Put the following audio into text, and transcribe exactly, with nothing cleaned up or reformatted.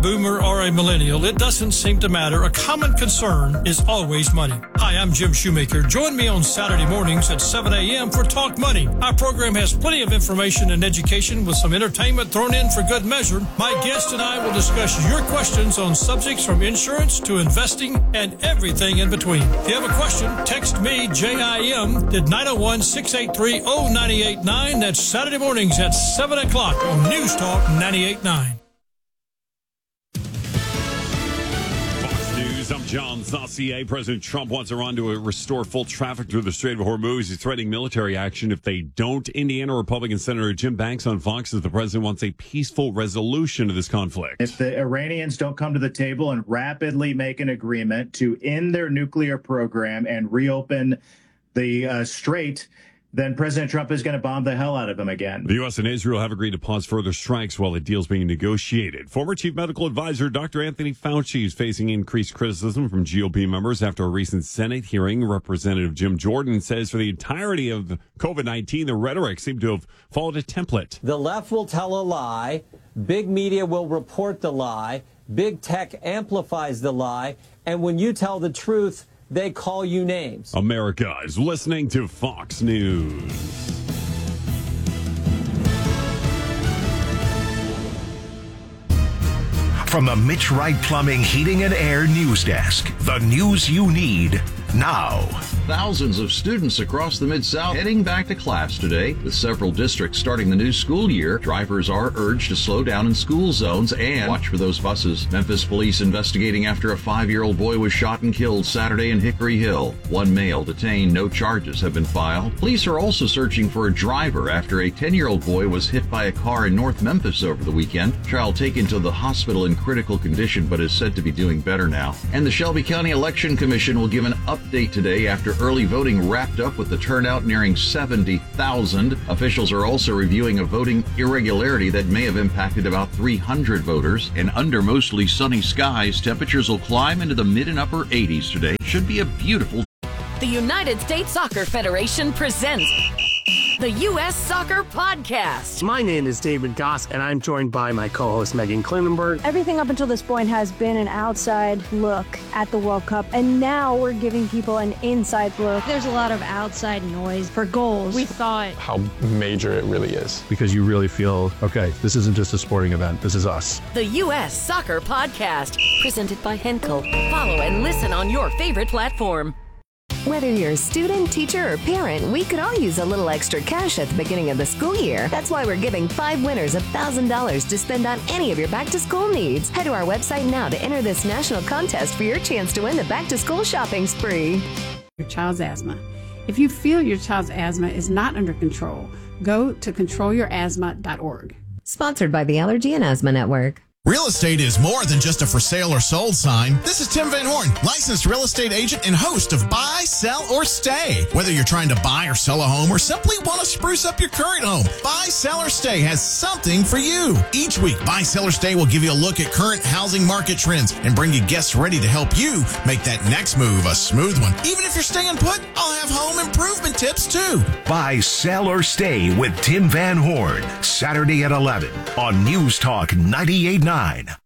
Boomer or a millennial, it doesn't seem to matter. A common concern is always money. Hi, I'm Jim Shoemaker. Join me on Saturday mornings at seven a.m. for Talk Money. Our program has plenty of information and education with some entertainment thrown in for good measure. My guest and I will discuss your questions on subjects from insurance to investing and everything in between. If you have a question, text me, J I M, at nine oh one, six eight three, oh nine eight nine. That's Saturday mornings at seven o'clock on News Talk ninety-eight point nine. I'm John Saucier. President Trump wants Iran to restore full traffic through the Strait of Hormuz. He's threatening military action if they don't. Indiana Republican Senator Jim Banks on Fox says the president wants a peaceful resolution to this conflict. If the Iranians don't come to the table and rapidly make an agreement to end their nuclear program and reopen the uh, strait, then President Trump is going to bomb the hell out of them again. The U S and Israel have agreed to pause further strikes while the deal's being negotiated. Former Chief Medical Advisor Doctor Anthony Fauci is facing increased criticism from G O P members after a recent Senate hearing. Representative Jim Jordan says for the entirety of COVID nineteen, the rhetoric seemed to have followed a template. The left will tell a lie. Big media will report the lie. Big tech amplifies the lie. And when you tell the truth, they call you names. America is listening to Fox News. From the Mitch Wright Plumbing, Heating and Air News Desk, the news you need now. Thousands of students across the Mid-South heading back to class today. With several districts starting the new school year, drivers are urged to slow down in school zones and watch for those buses. Memphis police investigating after a five-year-old boy was shot and killed Saturday in Hickory Hill. One male detained, no charges have been filed. Police are also searching for a driver after a ten-year-old boy was hit by a car in North Memphis over the weekend. Child taken to the hospital in critical condition but is said to be doing better now. And the Shelby County Election Commission will give an update today after early voting wrapped up with the turnout nearing seventy thousand. Officials are also reviewing a voting irregularity that may have impacted about three hundred voters. And under mostly sunny skies, temperatures will climb into the mid and upper eighties today. Should be a beautiful. The United States Soccer Federation presents the U S Soccer Podcast. My name is David Goss, and I'm joined by my co-host Megan Klinenberg. Everything up until this point has been an outside look at the World Cup, and now we're giving people an inside look. There's a lot of outside noise for goals. We thought how major it really is. Because you really feel, okay, this isn't just a sporting event, this is us. The U S Soccer Podcast, presented by Henkel. Follow and listen on your favorite platform. Whether you're a student, teacher, or parent, we could all use a little extra cash at the beginning of the school year. That's why we're giving five winners one thousand dollars to spend on any of your back-to-school needs. Head to our website now to enter this national contest for your chance to win the back-to-school shopping spree. Your child's asthma. If you feel your child's asthma is not under control, go to control your asthma dot org. Sponsored by the Allergy and Asthma Network. Real estate is more than just a for sale or sold sign. This is Tim Van Horn, licensed real estate agent and host of Buy, Sell, or Stay. Whether you're trying to buy or sell a home or simply want to spruce up your current home, Buy, Sell, or Stay has something for you. Each week, Buy, Sell, or Stay will give you a look at current housing market trends and bring you guests ready to help you make that next move a smooth one. Even if you're staying put, I'll have home improvement tips too. Buy, Sell, or Stay with Tim Van Horn, Saturday at eleven on News Talk ninety-eight point nine.